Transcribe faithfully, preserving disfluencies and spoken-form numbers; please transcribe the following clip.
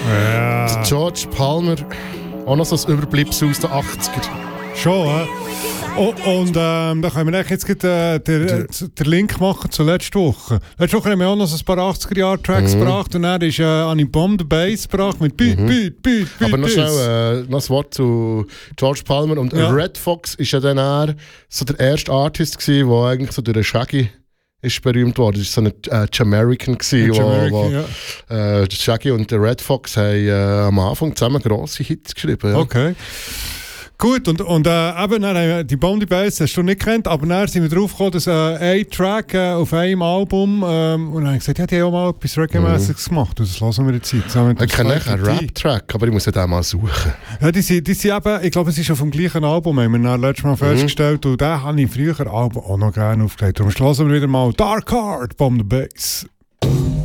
Ja. George Palmer, auch noch so ein Überbleibsel aus den achtziger. Schon, hä? Oh, und ähm, da können wir jetzt gleich, äh, den, den Link machen zu letzter Woche. Letzte Woche haben wir auch noch so ein paar achtziger-Jahre-Tracks mhm. gebracht und dann ist äh, Annie Bomb the Bass gebracht mit Beat, mhm. Beat, Beat, Beat. Aber noch schnell äh, noch ein Wort zu George Palmer. Und ja. Red Fox war ja dann eher so der erste Artist gewesen, der eigentlich so durch den Shaggy ist berühmt worden. Das war so ein äh, Jamaican, gewesen, wo, wo ja. äh, Shaggy und der Red Fox haben äh, am Anfang zusammen grosse Hits geschrieben. Ja. Okay. Gut, und, und äh, eben, dann, die Bondi Bass hast du nicht gekannt, aber dann sind wir drauf gekommen, dass äh, ein Track äh, auf einem Album, ähm, und dann habe ich gesagt, ja, die haben auch mal etwas Reggae-mässiges mhm. gemacht, und das hören wir jetzt. Ich kenne einen Rap-Track, aber ich muss den mal suchen. Ja, die sind, die sind eben, ich glaube, es ist auf dem gleichen Album, haben wir dann letztes Mal mhm. festgestellt, und den habe ich früher Album auch noch gerne aufgelegt. Darum hören wir wieder mal Dark Heart, Bomb the Bass.